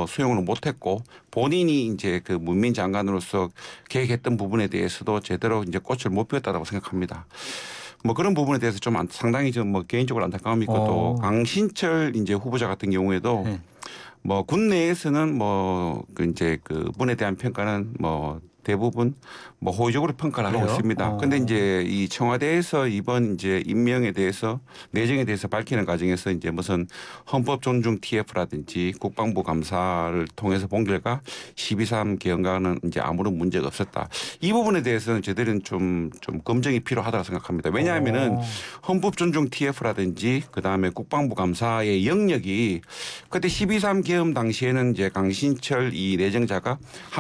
수용을 못했고 본인이 이제 그 문민 장관으로서 계획했던 부분에 대해서도 제대로 이제 꽃을 못 피웠다고 생각합니다. 뭐 그런 부분에 대해서 좀 상당히 좀 뭐 개인적으로 안타까움이 있고 또 강신철 이제 후보자 같은 경우에도 뭐 군 내에서는 뭐 그 이제 그 분에 대한 평가는 뭐 대부분 뭐 호의적으로 평가를 하고 있습니다. 그런데 이제 이 청와대에서 이번 이제 임명에 대해서 내정에 대해서 밝히는 과정에서 이제 무슨 헌법 존중 TF라든지 국방부 감사를 통해서 본 결과 12.3 개헌과는 이제 아무런 문제가 없었다. 이 부분에 대해서는 저희들은 좀 검증이 필요하다고 생각합니다. 왜냐하면은 헌법 존중 TF라든지 그다음에 국방부 감사의 영역이 그때 12.3 개헌 당시에는 이제 강신철 이 내정자가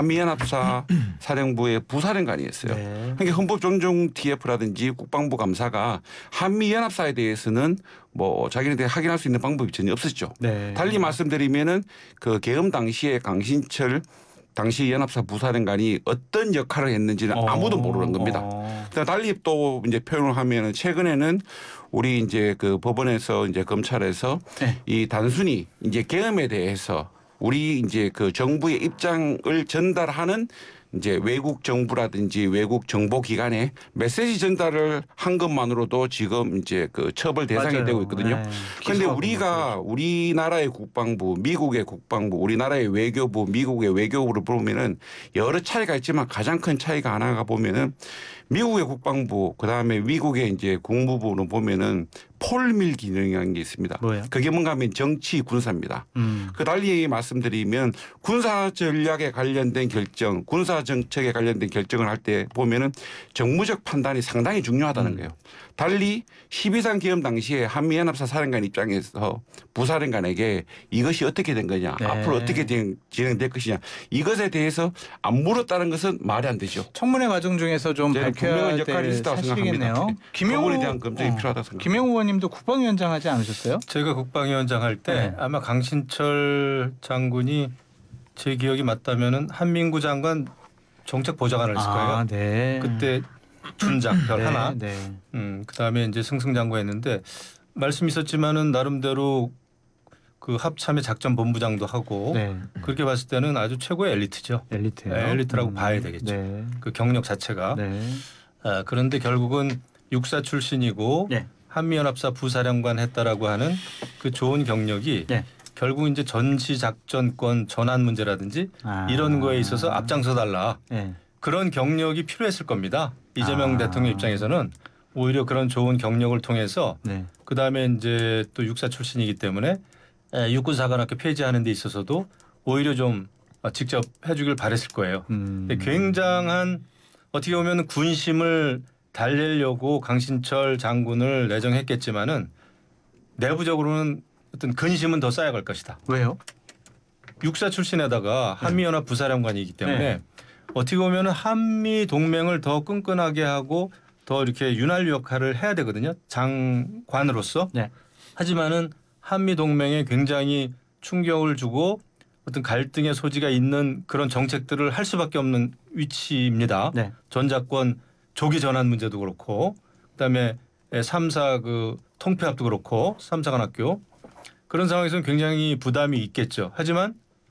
한미연합사 사령부의 부사령관이었어요. 그러니까 헌법 존중 TF라든지 국방부 감사가 한미연합사에 대해서는 뭐 자기네들이 확인할 수 있는 방법이 전혀 없었죠. 달리 말씀드리면은 그 계엄 당시에 강신철 당시 연합사 부사령관이 어떤 역할을 했는지는 아무도 모르는 겁니다. 달리 또 이제 표현을 하면은 최근에는 우리 이제 그 법원에서 이제 검찰에서 이 단순히 이제 계엄에 대해서 우리 이제 그 정부의 입장을 전달하는 이제 외국 정부라든지 외국 정보 기관에 메시지 전달을 한 것만으로도 지금 이제 그 처벌 대상이 되고 있거든요. 그런데 우리가 우리나라의 국방부, 미국의 국방부, 우리나라의 외교부, 미국의 외교부를 보면은 여러 차이가 있지만 가장 큰 차이가 하나가 보면은 미국의 국방부 그다음에 미국의 이제 국무부로 보면은 폴밀 기능이라는 게 있습니다. 그게 뭔가 하면 정치 군사입니다. 그 달리 말씀드리면 군사 전략에 관련된 결정, 군사 정책에 관련된 결정을 할 때 보면은 정무적 판단이 상당히 중요하다는 거예요. 달리 12.3 계엄 당시에 한미연합사 사령관 입장에서 부사령관에게 이것이 어떻게 된 거냐, 앞으로 어떻게 진행될 것이냐 이것에 대해서 안 물었다는 것은 말이 안 되죠. 청문회 과정 중에서 좀 밝혀야 될 사실이겠네요. 김영우에 대한 검증이 필요하다고 생각합니다. 김영우 의원님도 국방위원장 하지 않으셨어요? 제가 국방위원장 할 때 아마 강신철 장군이 제 기억이 맞다면은 한민구 장관 정책보좌관을 했을 거예요. 그때 준작 별 하나. 그다음에 이제 승승장구했는데 말씀 있었지만은 나름대로 그 합참의 작전본부장도 하고 그렇게 봤을 때는 아주 최고의 엘리트죠. 엘리트라고 봐야 되겠죠. 그 경력 자체가. 그런데 결국은 육사 출신이고 한미연합사 부사령관 했다라고 하는 그 좋은 경력이 결국 이제 전시작전권 전환 문제라든지 이런 거에 있어서 앞장서 달라. 그런 경력이 필요했을 겁니다. 이재명 대통령 입장에서는 오히려 그런 좋은 경력을 통해서 그다음에 이제 또 육사 출신이기 때문에 육군사관학교 폐지하는 데 있어서도 오히려 좀 직접 해주길 바랬을 거예요. 굉장한 어떻게 보면 군심을 달래려고 강신철 장군을 내정했겠지만은 내부적으로는 어떤 근심은 더 쌓여갈 것이다. 왜요? 육사 출신에다가 한미연합 부사령관이기 때문에 어떻게 보면 한미 동맹을 더 끈끈하게 하고 더 이렇게 윤활유 역할을 해야 되거든요. 장관으로서. 하지만은 한미 동맹에 굉장히 충격을 주고 어떤 갈등의 소지가 있는 그런 정책들을 할 수밖에 없는 위치입니다. 전작권 조기 전환 문제도 그렇고 그다음에 3사 그 통폐합도 그렇고 3사관학교 그런 상황에서는 굉장히 부담이 있겠죠. 하지만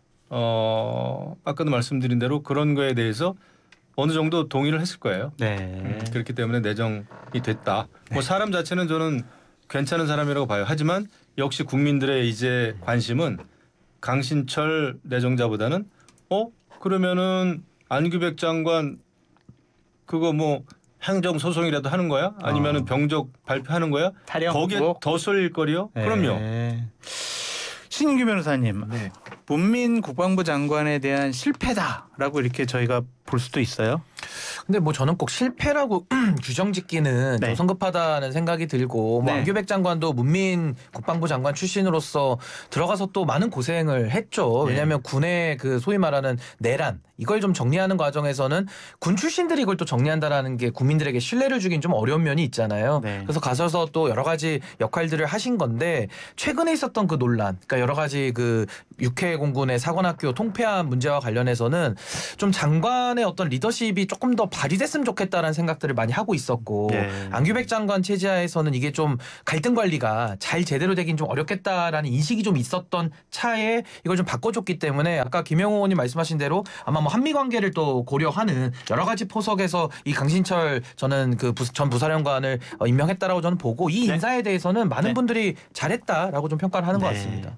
아까도 말씀드린 대로 그런 거에 대해서 어느 정도 동의를 했을 거예요. 그렇기 때문에 내정이 됐다. 뭐 사람 자체는 저는 괜찮은 사람이라고 봐요. 하지만 역시 국민들의 이제 관심은 강신철 내정자보다는 그러면은 안규백 장관 그거 뭐 행정 소송이라도 하는 거야? 아니면은 병적 발표하는 거야? 거기에 더 쏠릴 거리요? 그럼요. 신인규 변호사님, 문민 국방부 장관에 대한 실패다라고 이렇게 저희가 볼 수도 있어요. 근데 뭐 저는 꼭 실패라고 규정짓기는 좀 성급하다는 생각이 들고 뭐 안규백 장관도 문민 국방부 장관 출신으로서 들어가서 또 많은 고생을 했죠. 왜냐하면 군의 그 소위 말하는 내란 이걸 좀 정리하는 과정에서는 군 출신들이 이걸 또 정리한다라는 게 국민들에게 신뢰를 주긴 좀 어려운 면이 있잖아요. 네. 그래서 가셔서 또 여러 가지 역할들을 하신 건데 최근에 있었던 그 논란, 그러니까 여러 가지 그 육해 공군의 사관학교 통폐합 문제와 관련해서는 좀 장관의 어떤 리더십이 조금 더 발휘됐으면 좋겠다라는 생각들을 많이 하고 있었고 네. 안규백 장관 체제하에서는 이게 좀 갈등 관리가 잘 제대로 되긴 좀 어렵겠다라는 인식이 좀 있었던 차에 이걸 좀 바꿔줬기 때문에 아까 김영호 의원님 말씀하신 대로 아마 뭐 한미 관계를 또 고려하는 여러 가지 포석에서 이 강신철 저는 그 전 부사령관을 임명했다라고 저는 보고 이 네. 인사에 대해서는 많은 네. 분들이 잘했다라고 좀 평가를 하는 것 네. 같습니다.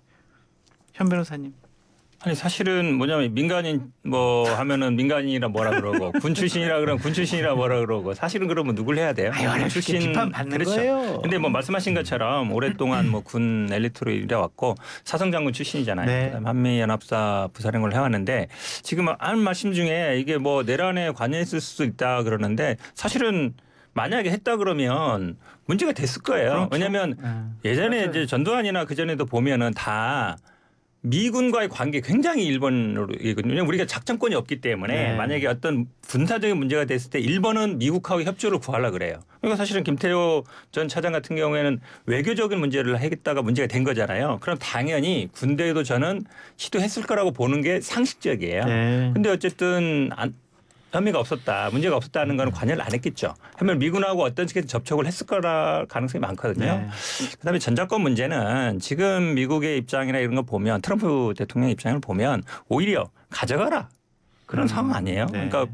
현 변호사님. 아니 사실은 뭐냐면 민간인 뭐 하면은 민간인이라 뭐라 그러고 군 출신이라 그러면 군 출신이라 뭐라 그러고 사실은 그러면 누굴 해야 돼요? 아유, 군 비판 받는 그렇죠. 거예요. 근데 뭐 말씀하신 것처럼 오랫동안 뭐 군 엘리트로 일해왔고 사성장군 출신이잖아요. 네. 그다음에 한미연합사 부사령을 해왔는데 지금 한 말씀 중에 이게 뭐 내란에 관여했을 수도 있다 그러는데 사실은 만약에 했다 그러면 문제가 됐을 거예요. 그렇죠. 왜냐하면 예전에 맞아요. 이제 전두환이나 그 전에도 보면은 다 미군과의 관계 굉장히 일본으로 이거든요. 우리가 작전권이 없기 때문에 네. 만약에 어떤 군사적인 문제가 됐을 때 일본은 미국하고 협조를 구하려 그래요. 그러니까 사실은 김태호 전 차장 같은 경우에는 외교적인 문제를 하겠다가 문제가 된 거잖아요. 그럼 당연히 군대에도 저는 시도했을 거라고 보는 게 상식적이에요. 네. 근데 어쨌든 혐의가 없었다, 문제가 없었다는 건 관여를 안 했겠죠. 하면 미군하고 어떤 식의 접촉을 했을 거라 가능성이 많거든요. 네. 그다음에 전작권 문제는 지금 미국의 입장이나 이런 거 보면 트럼프 대통령 입장을 보면 오히려 가져가라 그런 상황 아니에요. 네. 그러니까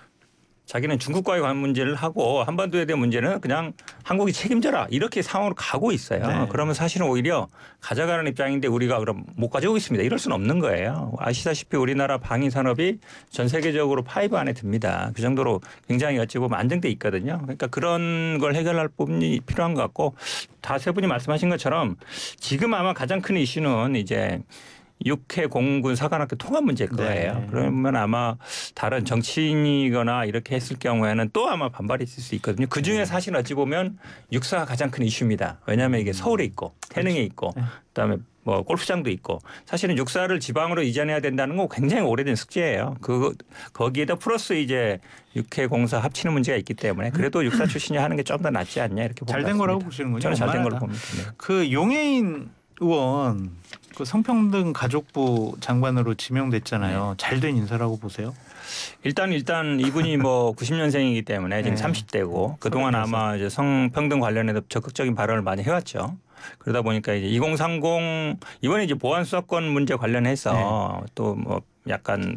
자기는 중국과의 관 문제를 하고 한반도에 대한 문제는 그냥 한국이 책임져라 이렇게 상황으로 가고 있어요. 네. 그러면 사실은 오히려 가져가는 입장인데 우리가 그럼 못 가져오겠습니다. 이럴 수는 없는 거예요. 아시다시피 우리나라 방위 산업이 전 세계적으로 5 안에 듭니다. 그 정도로 굉장히 어찌 보면 안정돼 있거든요. 그러니까 그런 걸 해결할 부분이 필요한 것 같고 다 세 분이 말씀하신 것처럼 지금 아마 가장 큰 이슈는 이제 육해 공군 사관학교 통합 문제일 거예요. 네. 그러면 아마 다른 정치인이거나 이렇게 했을 경우에는 또 아마 반발이 있을 수 있거든요. 그중에 사실 어찌 보면 육사가 가장 큰 이슈입니다. 왜냐하면 이게 서울에 있고 태릉에 있고 그다음에 뭐 골프장도 있고 사실은 육사를 지방으로 이전해야 된다는 건 굉장히 오래된 숙제예요. 거기에다 플러스 이제 육해 공사 합치는 문제가 있기 때문에 그래도 육사 출신이 하는 게 좀 더 낫지 않냐 이렇게 봅니다. 잘된 거라고 보시는군요. 저는 잘된 걸로 웬만하다. 봅니다. 네. 그 용해인 의원 그 성평등 가족부 장관으로 지명됐잖아요. 잘된 인사라고 보세요? 일단 이분이 뭐 90년생이기 때문에 지금 네. 30대고 그동안 아마 이제 성평등 관련해서 적극적인 발언을 많이 해왔죠. 그러다 보니까 이제 2030 이번에 이제 보안 수사권 문제 관련해서 또 뭐 약간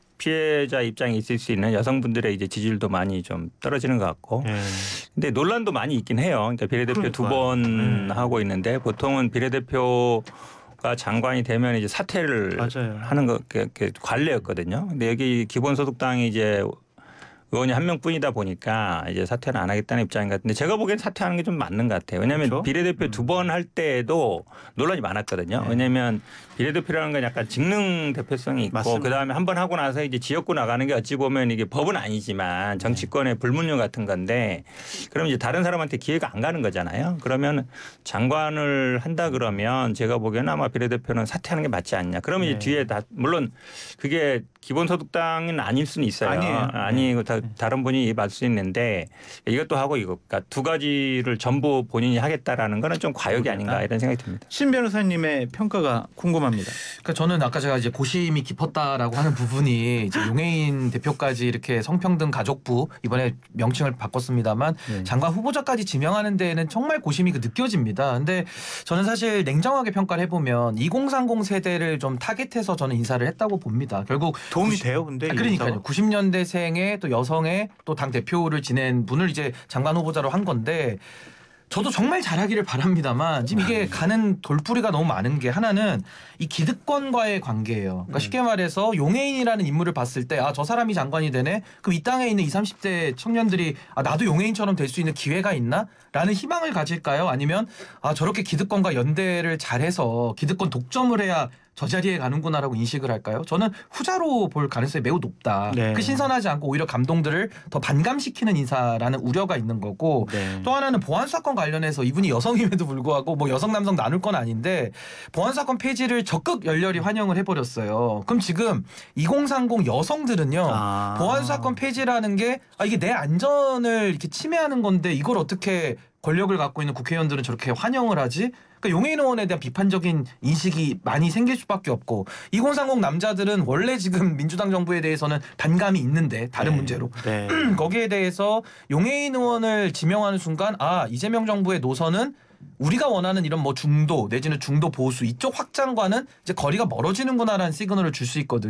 피해자 입장에 있을 수 있는 여성분들의 이제 지지율도 많이 좀 떨어지는 것 같고. 네. 근데 논란도 많이 있긴 해요. 그러니까 비례대표 그러니까요. 2번 하고 있는데 보통은 비례대표가 장관이 되면 이제 사퇴를 맞아요. 하는 거 관례였거든요. 근데 여기 기본소득당이 이제 의원이 한 명뿐이다 보니까 이제 사퇴는 안 하겠다는 입장인 것 같은데 제가 보기엔 사퇴하는 게 좀 맞는 것 같아요. 왜냐하면 그렇죠? 비례대표 2번 할 때에도 논란이 많았거든요. 네. 왜냐하면 비례대표라는 건 약간 직능 대표성이 있고 맞습니다. 그다음에 한 번 하고 나서 이제 지역구 나가는 게 어찌 보면 이게 법은 아니지만 정치권의 불문율 같은 건데 그러면 이제 다른 사람한테 기회가 안 가는 거잖아요. 그러면 장관을 한다 그러면 제가 보기에는 아마 비례대표는 사퇴하는 게 맞지 않냐. 그러면 네. 이제 뒤에 다 물론 그게 기본소득당은 아닐 수는 있어요. 아니에요. 아니고 다른 분이 맞을 수 있는데 이것도 하고 이거 그러니까 두 가지를 전부 본인이 하겠다라는 거는 좀 과욕이 아닌가 이런 생각이 듭니다. 신 변호사님의 평가가 궁금합니다. 그러니까 저는 아까 제가 이제 고심이 깊었다라고 하는 부분이 이제 용해인 대표까지 이렇게 성평등 가족부 이번에 명칭을 바꿨습니다만 네. 장관 후보자까지 지명하는 데에는 정말 고심이 느껴집니다. 근데 저는 사실 냉정하게 평가를 해보면 2030 세대를 좀 타겟해서 저는 인사를 했다고 봅니다. 결국 도움이 돼요, 근데 그러니까요. 90년대생의 또 여성의 또 당 대표를 지낸 분을 이제 장관 후보자로 한 건데 저도 정말 잘하기를 바랍니다만 지금 이게 가는 돌뿌리가 너무 많은 게 하나는 이 기득권과의 관계예요. 그러니까 쉽게 말해서 용해인이라는 인물을 봤을 때 아, 저 사람이 장관이 되네. 그럼 이 땅에 있는 20, 30대 청년들이 아, 나도 용해인처럼 될 수 있는 기회가 있나? 라는 희망을 가질까요? 아니면 아, 저렇게 기득권과 연대를 잘해서 기득권 독점을 해야 저 자리에 가는구나라고 인식을 할까요? 저는 후자로 볼 가능성이 매우 높다. 네. 그 신선하지 않고 오히려 감동들을 더 반감시키는 인사라는 우려가 있는 거고 네. 또 하나는 보안 사건 관련해서 이분이 여성임에도 불구하고 뭐 여성 남성 나눌 건 아닌데 보안 사건 폐지를 적극 열렬히 환영을 해버렸어요. 그럼 지금 2030 여성들은요 보안 사건 폐지라는 게 이게 내 안전을 이렇게 침해하는 건데 이걸 어떻게 권력을 갖고 있는 국회의원들은 저렇게 환영을 하지? 그러니까 용해인 의원에 대한 비판적인 인식이 많이 생길 수밖에 없고 2030 남자들은 원래 지금 민주당 정부에 대해서는 반감이 있는데 다른 네. 문제로 네. 거기에 대해서 용해인 의원을 지명하는 순간 이재명 정부의 노선은 우리가 원하는 이런 뭐 중도 내지는 중도 보수 이쪽 확장과는 이제 거리가 멀어지는구나라는 시그널을 줄 수 있거든요.